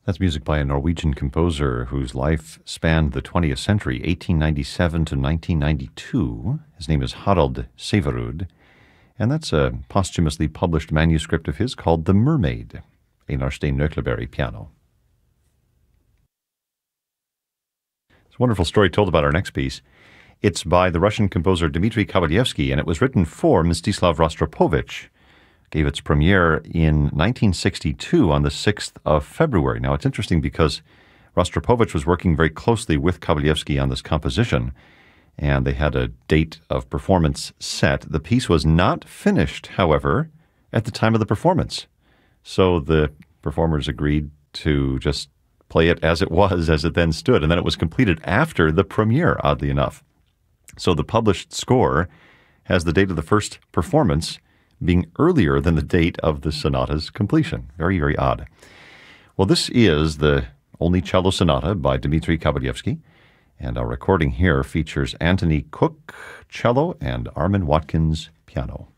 That's music by a Norwegian composer whose life spanned the 20th century, 1897 to 1992. His name is Harald Sæverud, and that's a posthumously published manuscript of his called The Mermaid, Einar Stein Nøkleberg piano. It's a wonderful story told about our next piece. It's by the Russian composer Dmitri Kabalevsky, and it was written for Mstislav Rostropovich. Gave its premiere in 1962 on the 6th of February. Now, it's interesting because Rostropovich was working very closely with Kabalevsky on this composition, and they had a date of performance set. The piece was not finished, however, at the time of the performance. So the performers agreed to just play it as it was, as it then stood, and then it was completed after the premiere, oddly enough. So the published score has the date of the first performance being earlier than the date of the sonata's completion. Very, very odd. Well, this is the only cello sonata by Dmitri Kabalevsky, and our recording here features Anthony Cook, cello, and Armin Watkins, piano.